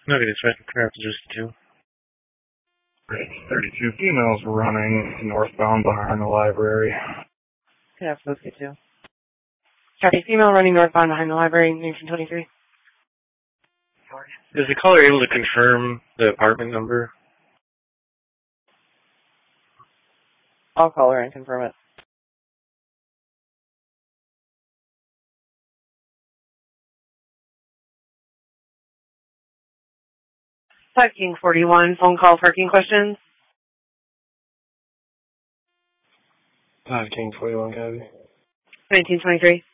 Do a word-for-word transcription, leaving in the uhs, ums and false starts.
Negative, so I can clear up the juicy two. thirty-two females running northbound behind the library. Yeah, so let's get two. Copy, female running northbound behind the library, nineteen twenty-three. Is the caller able to confirm the apartment number? I'll call her and confirm it. five King forty-one, phone call parking questions. five King forty-one, copy. nineteen twenty-three.